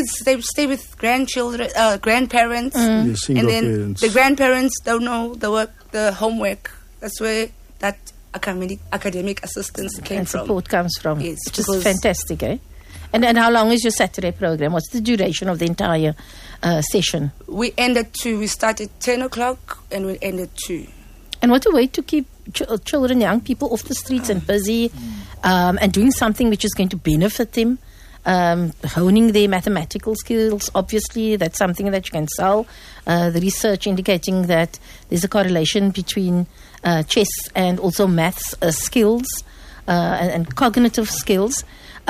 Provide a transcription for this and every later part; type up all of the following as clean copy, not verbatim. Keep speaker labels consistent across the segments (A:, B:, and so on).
A: kids, they stay with grandchildren, grandparents,
B: Yeah, single
A: and then
B: parents.
A: the grandparents don't know the homework. That's where that academic assistance came
C: And
A: from.
C: support comes from.
A: Yes,
C: Which is
A: because-
C: fantastic, eh? And how long is your Saturday program? What's the duration of the entire session?
A: We end at 2. We start at 10 o'clock and we end at 2.
C: And what a way to keep children, young people off the streets and busy, and doing something which is going to benefit them. Honing their mathematical skills, obviously, that's something that you can sell. The research indicating that there's a correlation between chess and also maths skills and cognitive skills.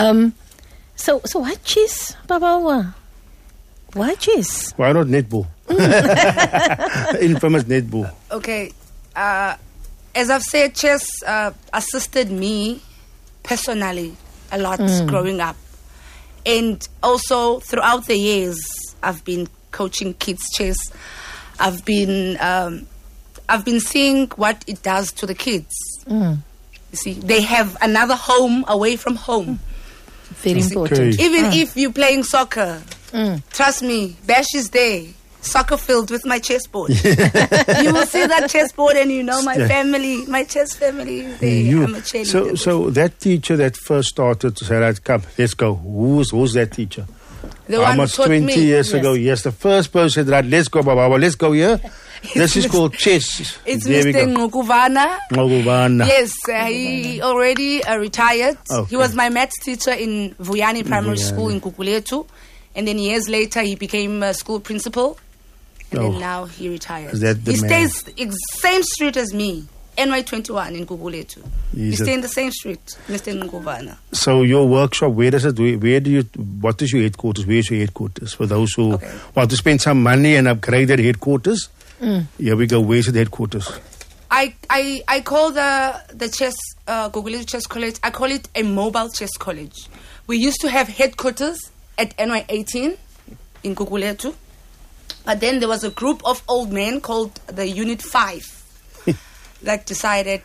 C: So why chess, Babawa? Why chess?
B: Why not netball? Infamous netball.
A: Okay. As I've said, chess assisted me personally a lot growing up. And also throughout the years, I've been coaching kids chess. I've been seeing what it does to the kids. You see, they have another home away from home.
C: Very important.
B: Okay.
A: Even if you're playing soccer, trust me, Bash is there. Soccer field with my chessboard. You will see that chessboard and you know my family, my chess family is there. I'm a cheerleader.
B: So that teacher that first started to say, right, come, let's go. Who's that teacher?
A: The one who
B: Almost
A: taught
B: 20
A: me.
B: years ago, yes. The first person said, right, let's go, Baba, let's go here. This is called chess.
A: It's
B: There we
A: Mr.
B: go.
A: Ngukuvana.
B: Ngokubana.
A: Yes, he already retired.
B: Okay.
A: He was my maths teacher in Vuyani Primary School in Kukuletu. And then years later, he became a school principal. And then now he retired.
B: Is that the
A: He
B: man?
A: stays same street as me, NY21 in Kukuletu. We stay in the same street, Mr. Ngukuvana.
B: So your workshop, where does it? Where do you? What is your headquarters? Where is your headquarters for those who want to spend some money and upgrade their headquarters? Here we go. Where's the headquarters?
A: I call the chess Guguletu Chess College. I call it a mobile chess college. We used to have headquarters at NY18 in Guguletu, but then there was a group of old men called the Unit 5 that decided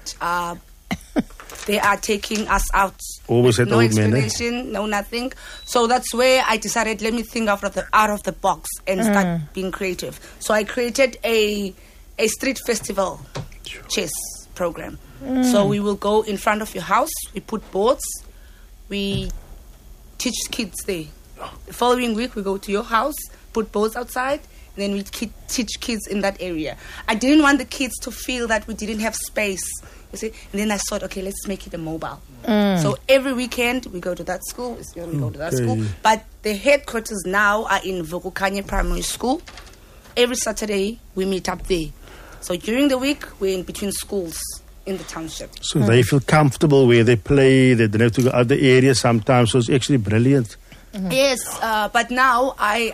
A: they are taking us out.
B: Always at
A: No
B: old men.
A: explanation, no nothing. So that's where I decided, let me think out of the box and start being creative. So I created a street festival chess program. So we will go in front of your house, we put boards, we teach kids there. The following week we go to your house, put boards outside, and then we teach kids in that area. I didn't want the kids to feel that we didn't have space, you see. And then I thought, okay, let's make it a mobile. So every weekend we go to that school, we go to that school. But the headquarters now are in Vukukanye Primary School. Every Saturday we meet up there. So during the week we're in between schools in the township.
B: So they feel comfortable where they play. They don't have to go other areas sometimes. So it's actually brilliant.
A: Yes, but now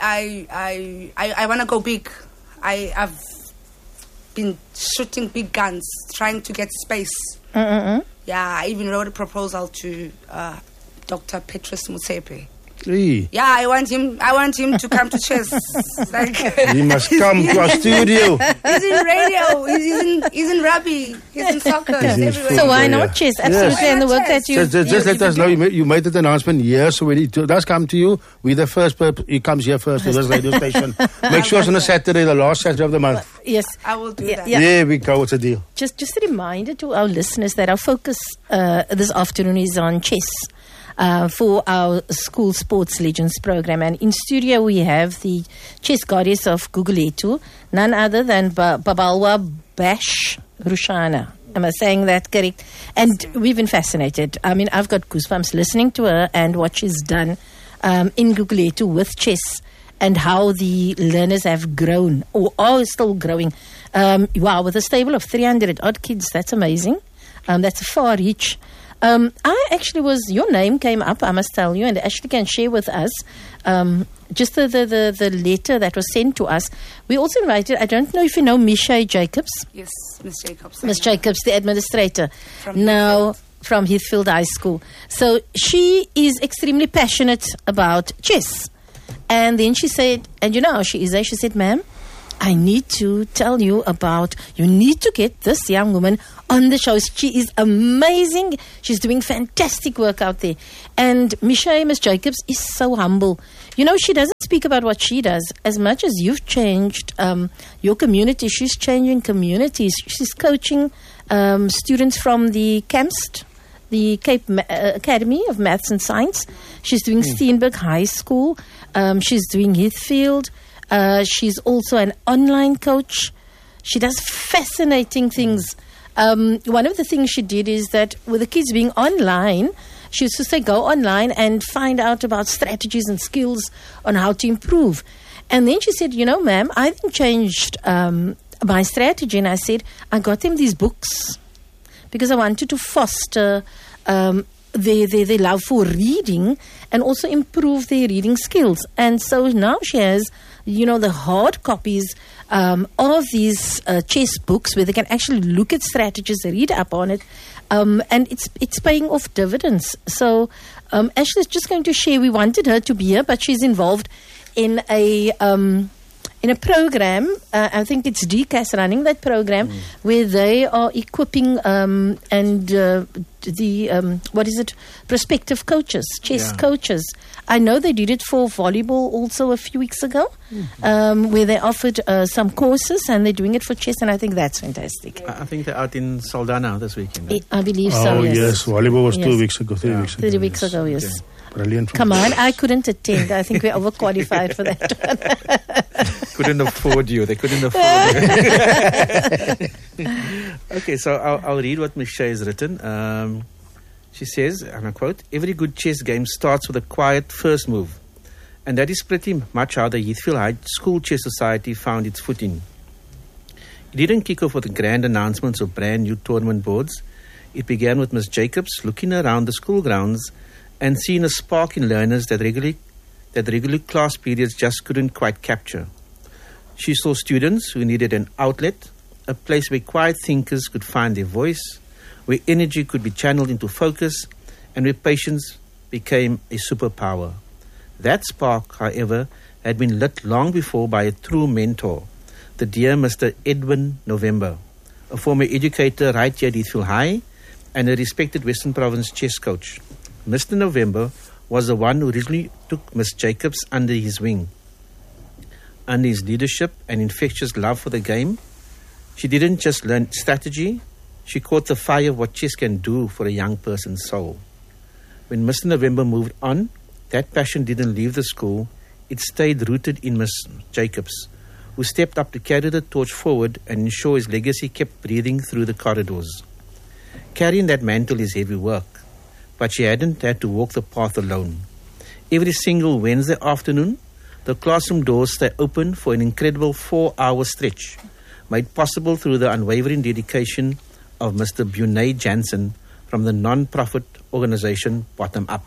A: I want to go big. I've been shooting big guns, trying to get space. Yeah, I even wrote a proposal to Dr. Petrus Mutsepe.
B: Hey,
A: Yeah, I want him to come to chess. Like,
B: he must come to our studio.
A: he's in radio. He's in rugby. He's in soccer.
B: He's in
A: everywhere.
C: So why
B: Yeah.
C: not chess? Absolutely,
A: Yes.
C: and the work
A: Why not
C: that you...
B: Just let us know. You made that announcement here, so when it does come to you, we're the first person. He comes here first to this radio station. Make sure it's on a Saturday, the last Saturday of the month.
C: Yes.
A: I will do that.
C: Yeah.
B: There we go. It's a deal.
C: Just a reminder to our listeners that our focus this afternoon is on chess for our School Sports Legends program. And in studio we have the chess goddess of Guguletu, none other than Babalwa Bash Rushana. Am I saying that correct? And we've been fascinated. I mean, I've got goosebumps listening to her and what she's done in Guguletu with chess, and how the learners have grown or are still growing. Wow, with a stable of 300 odd kids, that's amazing. That's a far reach. I actually your name came up, I must tell you, and Ashley can share with us just the letter that was sent to us. We also invited, I don't know if you know Misha Jacobs.
A: Yes, Miss Jacobs.
C: Miss Jacobs, the administrator.
A: From
C: From Heathfield High School. So she is extremely passionate about chess. And then she said, and you know how she is, she said, ma'am, I need to tell you you need to get this young woman on the show. She is amazing. She's doing fantastic work out there. And Miss Jacobs is so humble. You know, she doesn't speak speak about what she does. As much as you've changed your community, she's changing communities. She's coaching students from the CAMST, the Cape Academy of Maths and Science. She's doing Steenberg High School. She's doing Heathfield. She's also an online coach. She does fascinating things. One of the things she did is that with the kids being online, she used to say, go online and find out about strategies and skills on how to improve. And then she said, you know, ma'am, I haven't changed my strategy. And I said, I got them these books because I wanted to foster their love for reading and also improve their reading skills. And so now she has, you know, the hard copies of these chess books where they can actually look at strategies, read up on it, and it's paying off dividends. So Ashley's just going to share. We wanted her to be here, but she's involved in a program. I think it's DCAS running that program where they are equipping prospective coaches, chess coaches. I know they did it for volleyball also a few weeks ago, where they offered some courses, and they're doing it for chess, and I think that's fantastic.
D: I think they're out in Saldanha this weekend. Right?
C: I believe so, yes.
B: Yes, volleyball was 2 weeks ago, 3 weeks ago.
C: 3 weeks ago, yes.
B: Okay. Brilliant.
C: Come on, I couldn't attend. I think we're overqualified for that one.
D: Couldn't afford you. They couldn't afford you. Okay, so I'll read what Ms. Shea has written. She says, and I quote, every good chess game starts with a quiet first move. And that is pretty much how the Heathfield High School Chess Society found its footing. It didn't kick off with grand announcements of brand new tournament boards. It began with Ms. Jacobs looking around the school grounds and seeing a spark in learners that regular class periods just couldn't quite capture. She saw students who needed an outlet, a place where quiet thinkers could find their voice, where energy could be channeled into focus, and where patience became a superpower. That spark, however, had been lit long before by a true mentor, the dear Mr. Edwin November, a former educator right here at Heathfield High and a respected Western Province chess coach. Mr. November was the one who originally took Miss Jacobs under his wing. Under his leadership and infectious love for the game, she didn't just learn strategy, she caught the fire of what chess can do for a young person's soul. When Mr. November moved on, that passion didn't leave the school, it stayed rooted in Miss Jacobs, who stepped up to carry the torch forward and ensure his legacy kept breathing through the corridors. Carrying that mantle is heavy work, but she hadn't had to walk the path alone. Every single Wednesday afternoon, the classroom doors stay open for an incredible 4-hour stretch, made possible through the unwavering dedication of Mr. Bunay Jansen from the non-profit organization Bottom Up.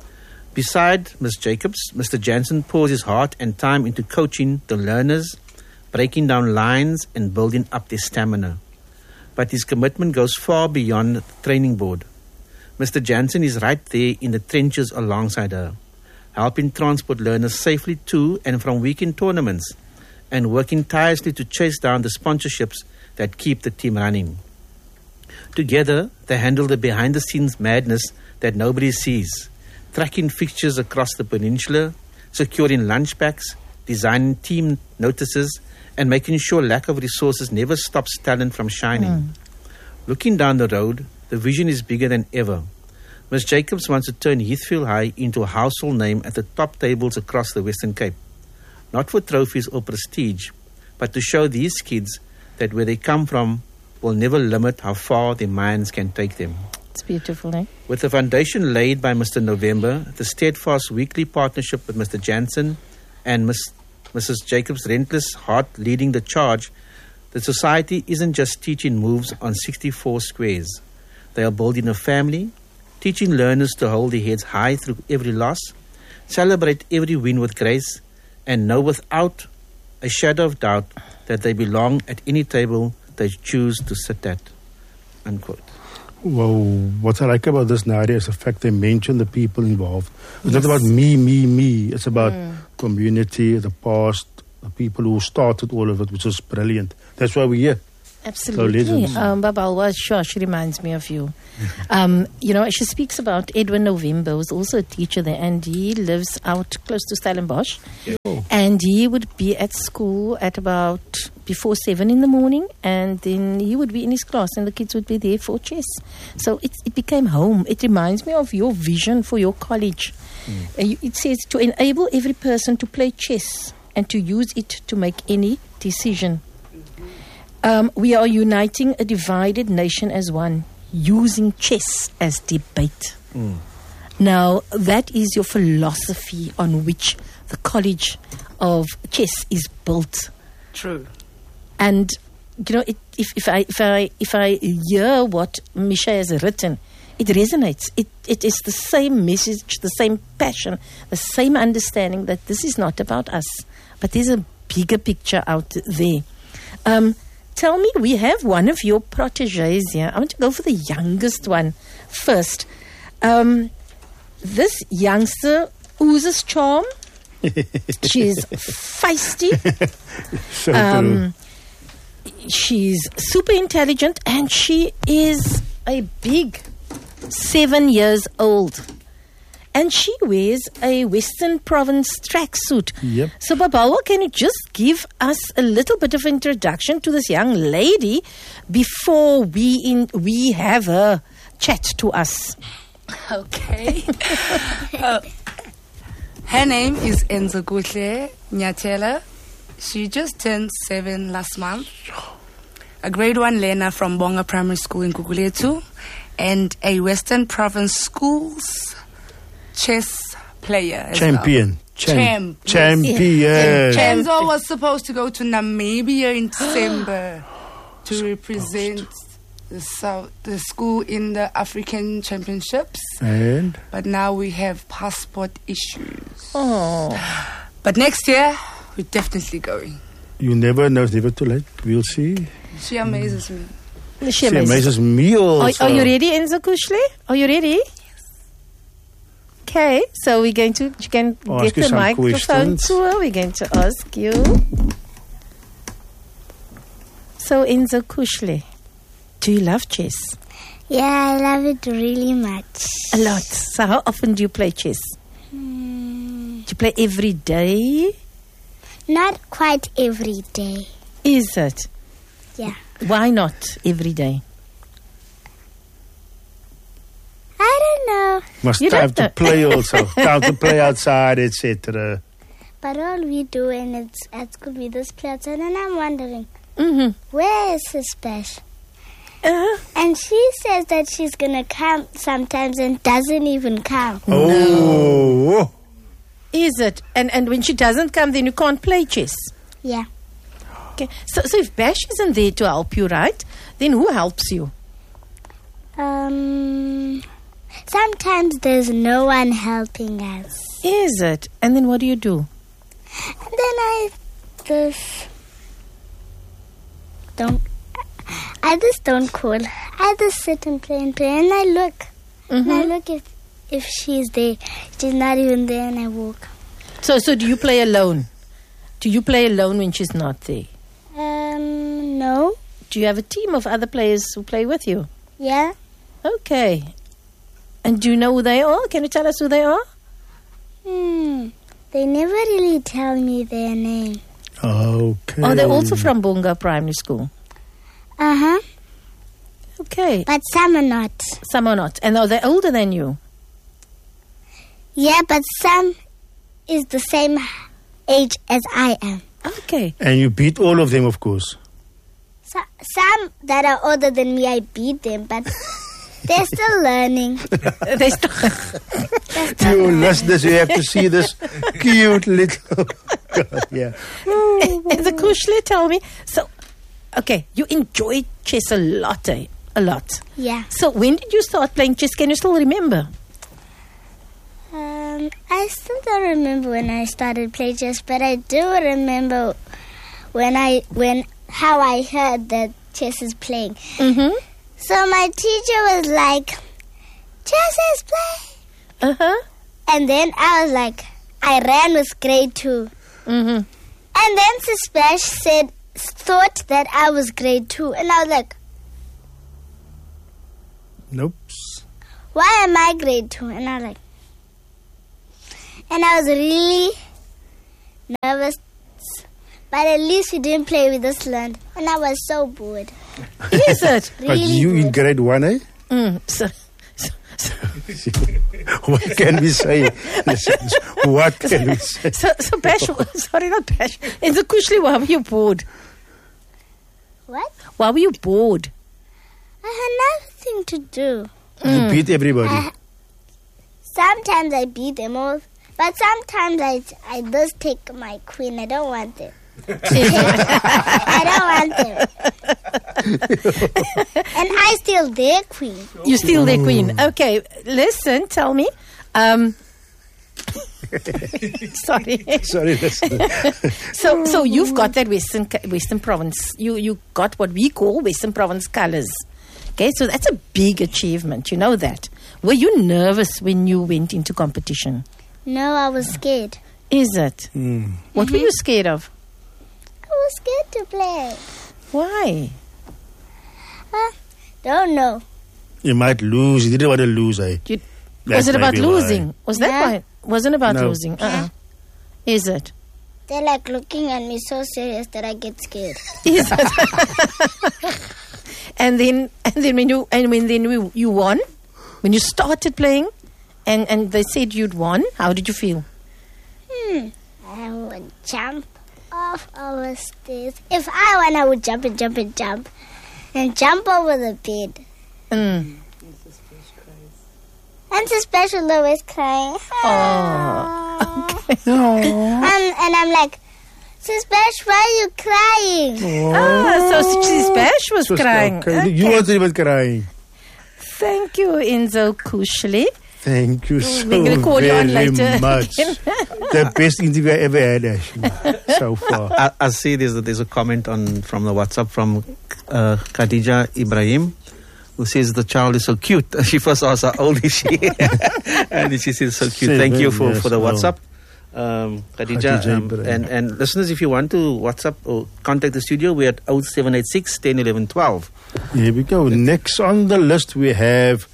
D: Beside Ms. Jacobs, Mr. Jansen pours his heart and time into coaching the learners, breaking down lines and building up their stamina. But his commitment goes far beyond the training board. Mr. Jansen is right there in the trenches alongside her, helping transport learners safely to and from weekend tournaments and working tirelessly to chase down the sponsorships that keep the team running. Together, they handle the behind-the-scenes madness that nobody sees, tracking fixtures across the peninsula, securing lunch packs, designing team notices, and making sure lack of resources never stops talent from shining. Looking down the road, the vision is bigger than ever. Ms. Jacobs wants to turn Heathfield High into a household name at the top tables across the Western Cape. Not for trophies or prestige, but to show these kids that where they come from will never limit how far their minds can take them.
C: It's beautiful, eh?
D: With the foundation laid by Mr. November, the steadfast weekly partnership with Mr. Jansen and Mrs. Jacobs' relentless heart leading the charge, the society isn't just teaching moves on 64 squares. They are building a family, teaching learners to hold their heads high through every loss, celebrate every win with grace, and know without a shadow of doubt that they belong at any table they choose to sit at. Unquote.
B: Well, what I like about this, Nadia, is the fact they mention the people involved. It's not about me. It's about community, the past, the people who started all of it, which is brilliant. That's why we're here.
C: Absolutely.
B: legends.
C: Babalwa, sure, she reminds me of you. She speaks about Edwin November, who's also a teacher there, and he lives out close to Stellenbosch. And he would be at school at about before 7 in the morning, and then he would be in his class, and the kids would be there for chess. So it became home. It reminds me of your vision for your college. It says to enable every person to play chess and to use it to make any decision. We are uniting a divided nation as one, using chess as debate. Now, that is your philosophy on which the College of Chess is built.
A: True.
C: And if I hear what Misha has written, it resonates. It is the same message, the same passion, the same understanding that this is not about us, but there's a bigger picture out there. Tell me, we have one of your proteges here. I want to go for the youngest one first. This youngster oozes charm. She's feisty.
B: So true.
C: She's super intelligent, and she is a big 7 years old. And she wears a Western Province tracksuit.
B: Yep.
C: So, Babalwa, can you just give us a little bit of introduction to this young lady before we have her chat to us?
A: Okay. Her name is Enzokuhle Nyatela. She just turned 7 last month. A grade 1 learner from Bonga Primary School in Guguletu, and a Western Province Schools chess player as
B: Champion.
A: well. Champion.
B: Champion.
A: Enzo was supposed to go to Namibia in December to represent the school in the African Championships.
B: And
A: But now we have passport issues.
C: Oh.
A: But next year, we're definitely going.
B: you never know, it's never too late. We'll see.
A: She amazes me.
C: She
B: She amazes me also.
C: Are you ready, Enzo Kushle? Are you ready? Okay, so we're going to, you can
B: Ask
C: get
B: you
C: the
B: some
C: microphone
B: questions.
C: to her. We're going to ask you. So, Enzo Kushle, do you love chess?
E: Yeah, I love it really much.
C: A lot. So, how often do you play chess? Do you play every day?
E: Not quite every day.
C: Is it?
E: Yeah.
C: Why not every day?
E: I don't know.
B: Must
C: You
B: have
C: don't
B: to
C: know.
B: play also. Time to play outside, etc.
E: But all we do when it's at school, we just play outside, and I'm wondering,
C: Mm-hmm.
E: where is his Bash?
C: Uh-huh.
E: And she says that she's going to come sometimes and doesn't even come.
B: Oh.
C: Is it? And when she doesn't come, then you can't play chess.
E: Yeah.
C: Okay. So if Bash isn't there to help you, right? Then who helps you?
E: Sometimes there's no one helping us.
C: Is it? And then what do you do?
E: And then I just don't call. I just sit and play, and I look. And I look if she's there. She's not even there, and I walk.
C: So do you play alone? Do you play alone when she's not there?
E: No.
C: Do you have a team of other players who play with you?
E: Yeah.
C: Okay. And do you know who they are? Can you tell us who they are?
E: They never really tell me their name.
B: Okay.
C: Are they also from Bonga Primary School?
E: Uh-huh.
C: Okay.
E: But some are not.
C: Some are not. And are they older than you?
E: Yeah, but some is the same age as I am.
C: Okay.
B: And you beat all of them, of course.
E: So, some that are older than me, I beat them, but they're still learning.
C: They still
B: You listeners, you have to see this cute little girl. Yeah.
C: And the Kushle, tell me. So, okay, you enjoy chess a lot, eh? A lot.
E: Yeah.
C: So when did you start playing chess? Can you still remember?
E: I still don't remember when I started playing chess, but I do remember how I heard that chess is playing.
C: Mm-hmm.
E: So my teacher was like, "Chess is playing,"
C: Uh-huh.
E: and then I was like, I ran with grade 2,
C: Mm-hmm.
E: and then Sis Bash said thought that I was grade 2, and I was like,
B: Nope.
E: why am I grade 2? And I was like, and I was really nervous, but at least we didn't play with this land, and I was so bored.
C: Is it?
B: But
E: Really
B: you in
E: bored.
B: grade 1, eh?
C: So,
B: What can we say? What can we say?
C: so Bash, sorry, not Bash. In the Kushli, why were you bored?
E: What?
C: Why were you bored?
E: I had nothing to do.
B: You beat everybody.
E: Sometimes I beat them all, but sometimes I just take my queen. I don't want them. I don't want them. And I steal their queen.
C: You steal their queen. Okay, listen, tell me. Sorry.
B: Sorry, listen.
C: So you've got that Western Province. You got what we call Western Province colours. Okay, so that's a big achievement. You know that. Were you nervous when you went into competition?
E: No, I was scared.
C: Is it? What were you scared of?
E: I was scared to play.
C: Why?
E: Don't know.
B: You might lose. You didn't want to lose, eh?
C: Was it about losing? Was that
E: Yeah.
C: why? Wasn't about
B: No.
C: losing. Is it?
E: They're like looking at me so serious that I get scared.
C: Is it? and then when you won, when you started playing, and they said you'd won, how did you feel?
E: I would jump off our stairs. If I won, I would jump and jump and jump. And jump over the bed.
C: Mm.
E: And so Special always crying. And I'm like, Sis Bash, why are you crying?
C: So Sis Bash was crying.
B: Okay. You wasn't even crying.
C: Thank you, Enzo Kushli.
B: Thank you so
C: We're gonna call you on
B: very
C: later.
B: much. The best interview I ever had, actually, so far.
D: I see there's a comment from the WhatsApp from Khadija Ibrahim, who says the child is so cute. She first asked how old is she, and she says so cute. Thank you for the WhatsApp, Khadija.
B: Ibrahim.
D: And listeners, if you want to WhatsApp or contact the studio, we're at 0786 10 11 12.
B: Here we go. Next on the list we have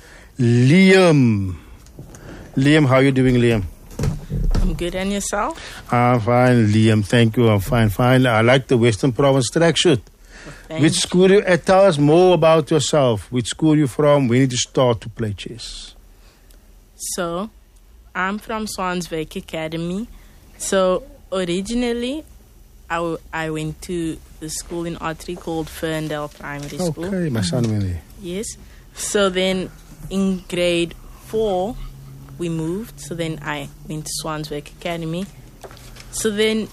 B: Liam. Liam, how are you doing, Liam?
F: I'm good, and yourself?
B: I'm fine, Liam. Thank you. I'm fine. I like the Western Province tracksuit. Which school you tell us more about yourself? Which school you from? When did you start to play chess?
F: So, I'm from Swanswyk Academy. So, originally, I went to the school in Ottery called Ferndale Primary School.
B: Okay, my son went there.
F: Yes. So then, in grade 4, we moved. So then I went to Swanswyk Academy. So then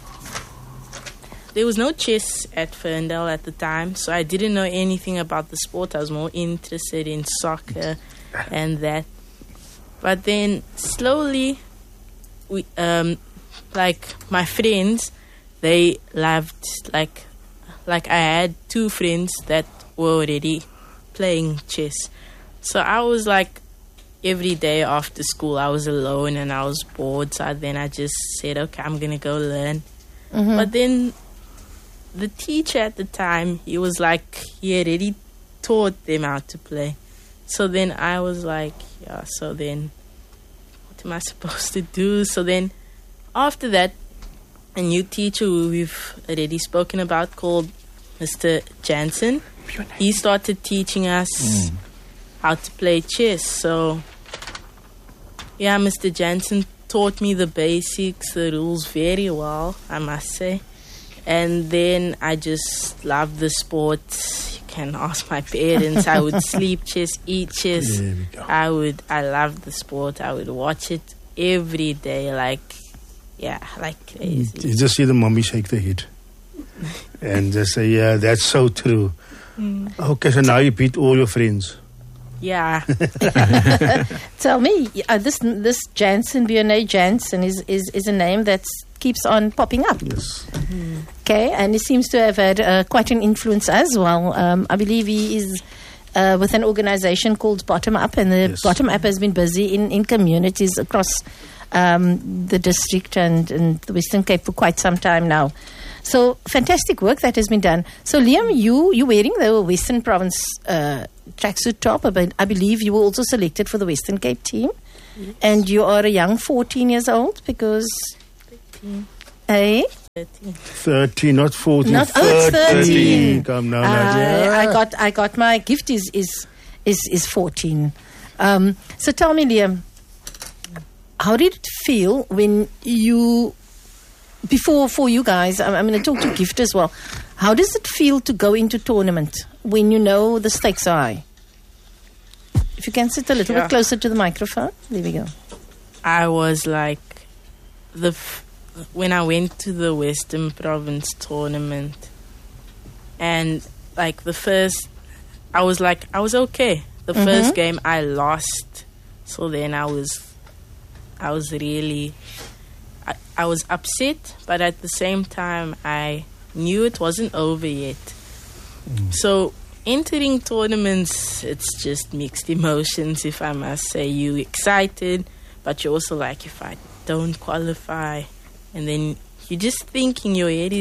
F: there was no chess at Ferndale at the time, so I didn't know anything about the sport. I was more interested in soccer and that. But then slowly, we like my friends, they loved like I had 2 friends that were already playing chess. So I was like, every day after school, I was alone and I was bored. So then I just said, okay, I'm going to go learn.
C: Mm-hmm.
F: But then the teacher at the time, he was like, he already taught them how to play. So then I was like, yeah, so then what am I supposed to do? So then after that, a new teacher who we've already spoken about called Mr. Jansen, he started teaching us how to play chess. So, yeah, Mr. Jansen taught me the basics, the rules very well, I must say. And then I just loved the sport. You can ask my parents. I would sleep chess, eat chess.
B: There we go.
F: I loved the sport. I would watch it every day, like crazy.
B: You just see the mommy shake the head. And just say, yeah, that's so true. Okay, so now you beat all your friends.
F: Yeah.
C: Tell me, this Jansen, Bjorn Jansen, is a name that keeps on popping up.
B: Yes.
C: Okay, and he seems to have had quite an influence as well. I believe he is with an organization called Bottom Up, and the Bottom Up has been busy in communities across the district and the Western Cape for quite some time now. So fantastic work that has been done. So Liam, you're wearing the Western Province tracksuit top, but I believe you were also selected for the Western Cape team. Yes. And you are a young 14 years old because...
F: 13.
C: Eh?
B: 13, not 14.
C: Not 13.
B: Come now, Nadia.
C: I got my gift is 14. So tell me, Liam, how did it feel when you, for you guys, I'm going to talk to Gift as well. How does it feel to go into tournament when you know the stakes are high? If you can sit a little bit closer to the microphone. There we go.
F: I was like, when I went to the Western Province tournament, and like the first, I was okay. The first game I lost, so then I was really, I was upset, but at the same time I knew it wasn't over yet. So entering tournaments, it's just mixed emotions, if I must say. You excited, but you're also like, if I don't qualify, and then you just think in your head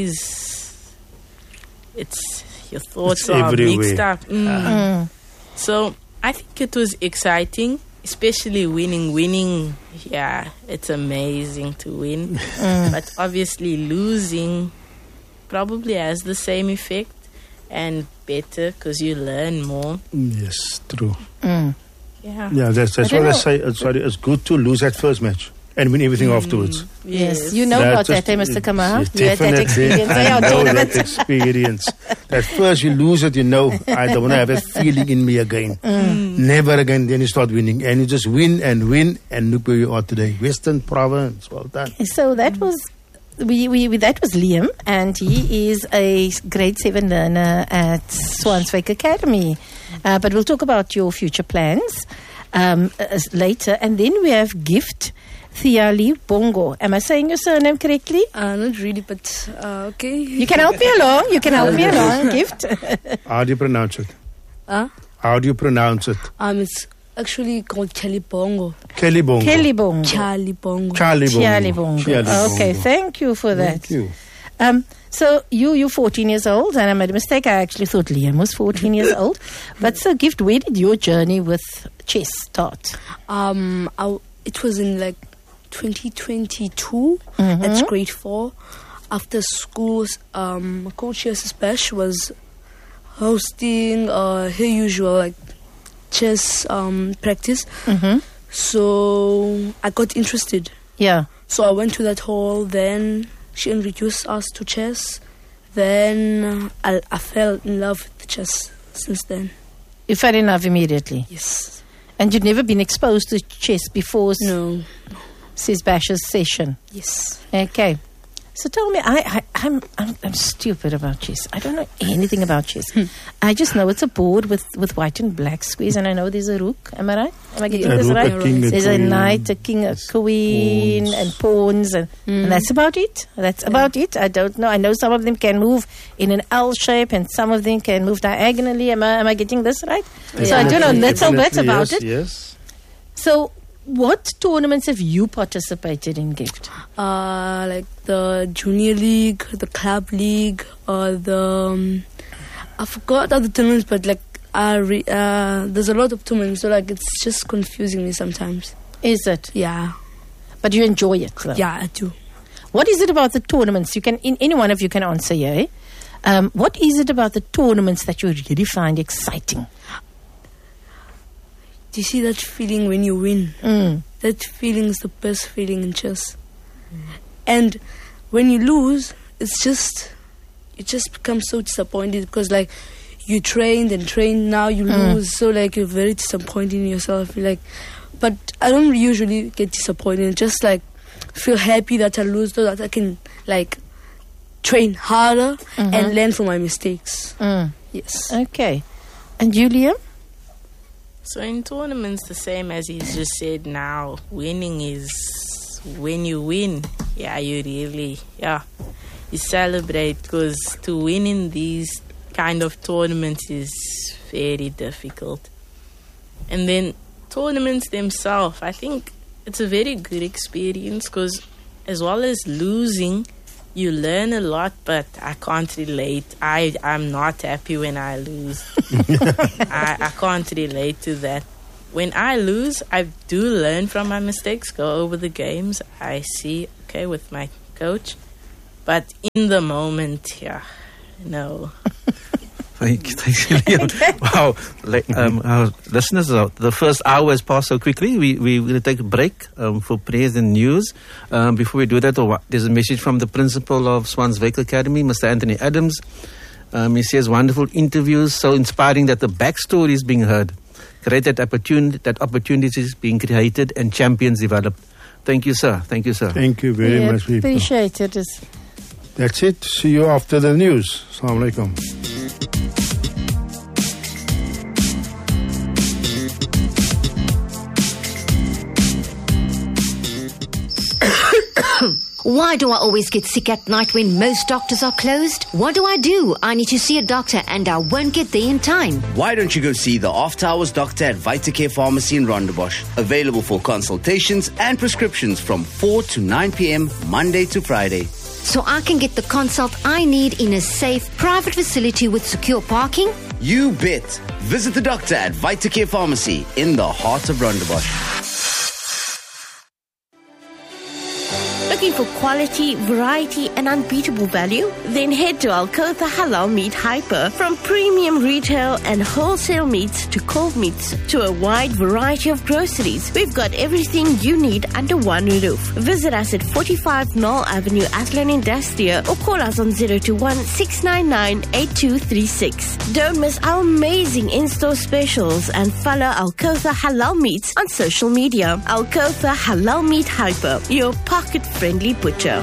F: your thoughts are mixed up. So I think it was exciting, especially winning. Winning, yeah, it's amazing to win. But obviously losing probably has the same effect and better because you learn more.
B: Yes, true.
F: Yeah,
B: that's what I say. It's good to lose that first match and win everything afterwards.
C: Yes, you know about that, Mr. Kamara?
B: Yes,
C: you had that experience.
B: I know that experience. At first you lose it, I don't want to have that feeling in me again. Never again. Then you start winning, and you just win, and look where you are today. Western Province, well done.
C: So that was that was Liam, and he is a grade 7 learner at Swanswyk Academy. But we'll talk about your future plans later, and then we have Gift Thiali Bongo. Am I saying your surname correctly?
G: Not really, but okay.
C: You can help me along. Gift.
B: How do you pronounce it?
G: How
B: do you pronounce it?
G: It's actually called Kelly Bongo.
B: Kelly Bongo.
C: Kelly Bongo.
G: Charlie Bongo.
C: Charlie Bongo. Okay, thank you for that.
B: Thank you.
C: So you're 14 years old, and I made a mistake. I actually thought Liam was 14 years old. But so, Gift, where did your journey with chess start?
G: It was in like 2022. That's grade 4. After school, Coach Chess Bash was hosting her usual like chess practice. So I got interested.
C: Yeah.
G: So I went to that hall. Then she introduced us to chess. Then I fell in love with chess since then.
C: You fell in love immediately?
G: Yes.
C: And you'd never been exposed to chess before?
G: No.
C: Sis Bash's session?
G: Yes.
C: Okay. So tell me, I'm stupid about chess. I don't know anything about chess. I just know it's a board with white and black squares, and I know there's a rook. Am I right? Am I getting this right? There's a knight, a king, a queen, and pawns, and that's about it. That's about it. I don't know. I know some of them can move in an L shape, and some of them can move diagonally. Am I getting this right?
B: Yeah.
C: So I don't know little bit about it.
B: Yes.
C: So, what tournaments have you participated in, Gift?
G: Like the junior league, the club league, or the I forgot other tournaments, but like there's a lot of tournaments, so like it's just confusing me sometimes.
C: Is it?
G: Yeah.
C: But you enjoy it, though?
G: Yeah, I do.
C: What is it about the tournaments? You can, any one of you can answer here. What is it about the tournaments that you really find exciting?
G: Do you see that feeling when you win? That feeling is the best feeling in chess. And when you lose, it's just, you just become so disappointed because like you trained and trained, now you lose. So like you're very disappointed in yourself. You're like, but I don't usually get disappointed. Just like feel happy that I lose so that I can like train harder and learn from my mistakes. Yes.
C: Okay. And Julia?
F: So in tournaments, the same as he's just said now, winning is when you win. Yeah, you really, you celebrate because to win in these kind of tournament is very difficult. And then tournaments themselves, I think it's a very good experience because as well as losing, you learn a lot, but I can't relate. I'm not happy when I lose. I can't relate to that. When I lose, I do learn from my mistakes, go over the games. I see, okay, with my coach. But in the moment, yeah, no.
D: Thanks, Leon. Wow. Our listeners, the first hour has passed so quickly. We're going to take a break for prayers and news. Before we do that, there's a message from the principal of Swanswyk Academy, Mr. Anthony Adams. He says, wonderful interviews, so inspiring that the backstory is being heard. Great that opportunities is being created and champions developed. Thank you, sir. Thank you, sir.
B: Thank you very much, people.
C: Appreciate it.
B: That's it. See you after the news. Assalamu alaikum.
H: Why do I always get sick at night when most doctors are closed? What do? I need to see a doctor and I won't get there in time.
I: Why don't you go see the After Hours doctor at Vitacare Pharmacy in Rondebosch? Available for consultations and prescriptions from 4 to 9 p.m. Monday to Friday.
H: So I can get the consult I need in a safe, private facility with secure parking?
I: You bet. Visit the doctor at Vitacare Pharmacy in the heart of Rondebosch.
J: Looking for quality, variety, and unbeatable value? Then head to Al-Kotha Halal Meat Hyper. From premium retail and wholesale meats to cold meats to a wide variety of groceries, we've got everything you need under one roof. Visit us at 45 Knoll Avenue, Athlone Industria, or call us on 021-699-8236. Don't miss our amazing in-store specials and follow Al-Kotha Halal Meats on social media. Al-Kotha Halal Meat Hyper, your pocket-friendly butcher.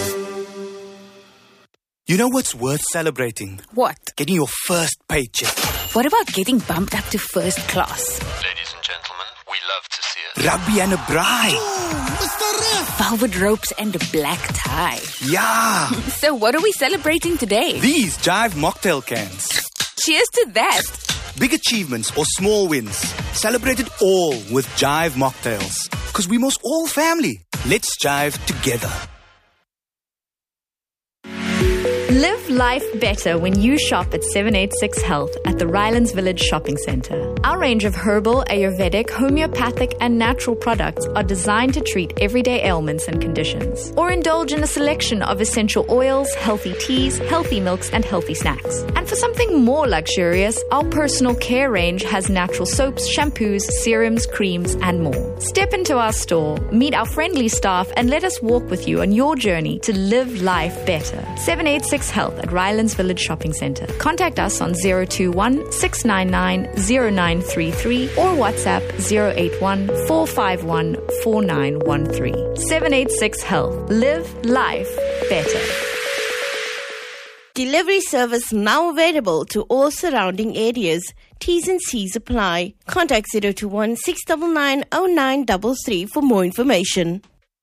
K: You know what's worth celebrating?
L: What?
K: Getting your first paycheck.
L: What about getting bumped up to first class?
M: Ladies and gentlemen, we love to see it.
K: Rugby and a bride.
L: Mr. Ref. Velvet ropes and a black tie.
K: Yeah.
L: So what are we celebrating today?
K: These Jive mocktail cans.
L: Cheers to that.
K: Big achievements or small wins. Celebrate it all with Jive mocktails. Because we must all family. Let's jive together.
N: Live life better when you shop at 786 Health at the Rylands Village Shopping Centre. Our range of herbal, Ayurvedic, homeopathic and natural products are designed to treat everyday ailments and conditions. Or indulge in a selection of essential oils, healthy teas, healthy milks and healthy snacks. And for something more luxurious, our personal care range has natural soaps, shampoos, serums, creams and more. Step into our store, meet our friendly staff and let us walk with you on your journey to live life better. 786 Health at Rylands Village Shopping Centre. Contact us on 021-699-0933 or WhatsApp 081-451-4913. 786 Health. Live life better.
J: Delivery service now available to all surrounding areas. T's and C's apply. Contact 021-699-0933 for more information.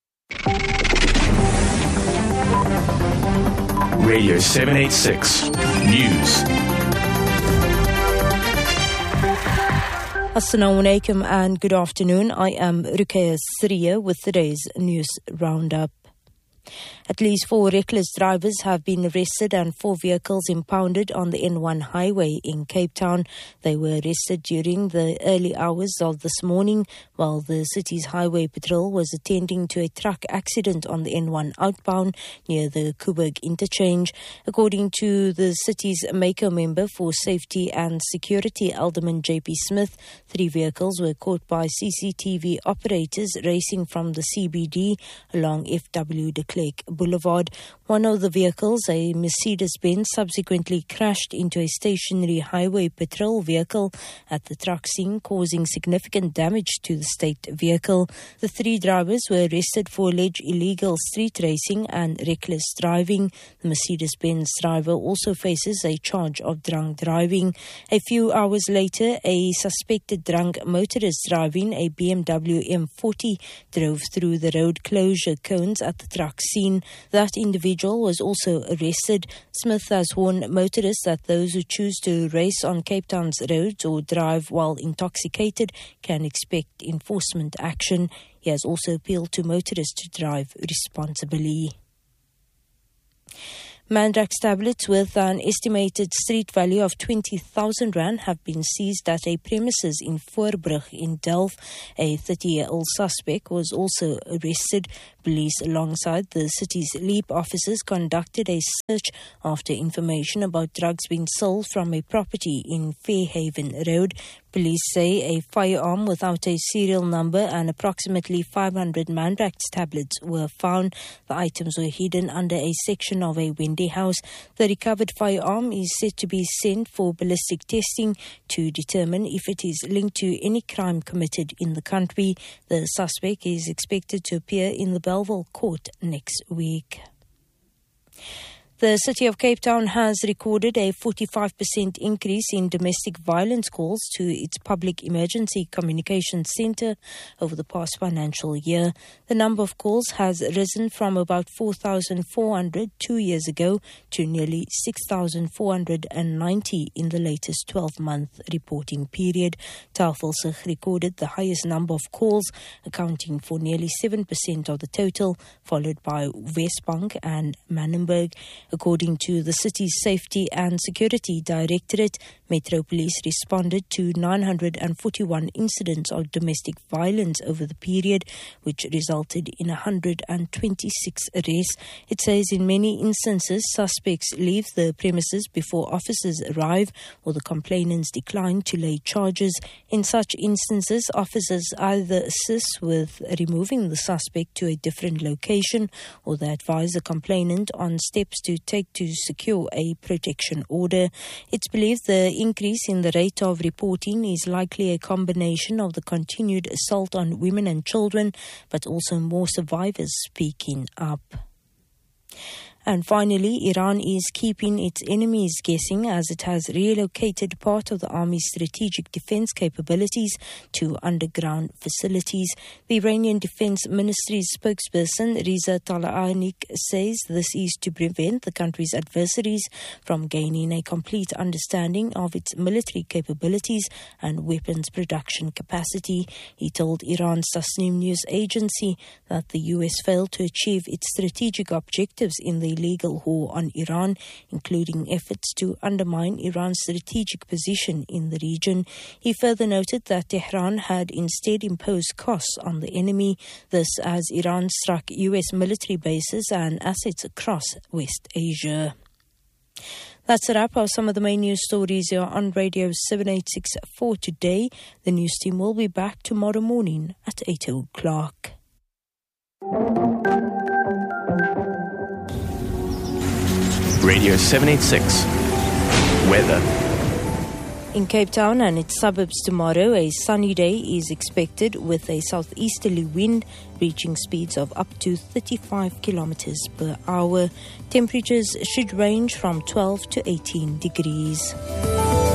O: Radio 786 News.
P: Assalamu alaikum and good afternoon. I am Ruqayya Siriya with today's news roundup. At least 4 reckless drivers have been arrested and 4 vehicles impounded on the N1 highway in Cape Town. They were arrested during the early hours of this morning while the city's highway patrol was attending to a truck accident on the N1 outbound near the Kuburg interchange. According to the city's MACO member for Safety and Security, Alderman J.P. Smith, 3 vehicles were caught by CCTV operators racing from the CBD along F.W. de Klerk Boulevard. One of the vehicles, a Mercedes-Benz, subsequently crashed into a stationary highway patrol vehicle at the truck scene, causing significant damage to the state vehicle. The 3 drivers were arrested for alleged illegal street racing and reckless driving. The Mercedes-Benz driver also faces a charge of drunk driving. A few hours later, a suspected drunk motorist driving a BMW M40 drove through the road closure cones at the truck scene. Cape. That individual was also arrested. Smith has warned motorists that those who choose to race on Cape Town's roads or drive while intoxicated can expect enforcement action. He has also appealed to motorists to drive responsibly. Mandrax tablets with an estimated street value of 20,000 rand have been seized at a premises in Voorbrug in Delft. A 30-year-old suspect was also arrested. Police, alongside the city's LEAP officers, conducted a search after information about drugs being sold from a property in Fairhaven Road. Police say a firearm without a serial number and approximately 500 Mandrax tablets were found. The items were hidden under a section of a Wendy house. The recovered firearm is said to be sent for ballistic testing to determine if it is linked to any crime committed in the country. The suspect is expected to appear in the Belleville court next week. The City of Cape Town has recorded a 45% increase in domestic violence calls to its Public Emergency Communications Centre over the past financial year. The number of calls has risen from about 4,400 2 years ago to nearly 6,490 in the latest 12-month reporting period. Tafelsig recorded the highest number of calls, accounting for nearly 7% of the total, followed by Westbank and Manenberg. According to the city's Safety and Security Directorate, Metro Police responded to 941 incidents of domestic violence over the period, which resulted in 126 arrests. It says in many instances, suspects leave the premises before officers arrive or the complainants decline to lay charges. In such instances, officers either assist with removing the suspect to a different location or they advise the complainant on steps to take to secure a protection order. It's believed the increase in the rate of reporting is likely a combination of the continued assault on women and children, but also more survivors speaking up. And finally, Iran is keeping its enemies guessing as it has relocated part of the army's strategic defense capabilities to underground facilities. The Iranian Defense Ministry's spokesperson, Riza Talanik, says this is to prevent the country's adversaries from gaining a complete understanding of its military capabilities and weapons production capacity. He told Iran's Tasnim news agency that the US failed to achieve its strategic objectives in the illegal war on Iran, including efforts to undermine Iran's strategic position in the region. He further noted that Tehran had instead imposed costs on the enemy, this as Iran struck US military bases and assets across West Asia. That's a wrap of some of the main news stories here on Radio 786 for today. The news team will be back tomorrow morning at 8 o'clock.
O: Radio 786. Weather.
P: In Cape Town and its suburbs tomorrow, a sunny day is expected with a southeasterly wind reaching speeds of up to 35 kilometers per hour. Temperatures should range from 12 to 18 degrees.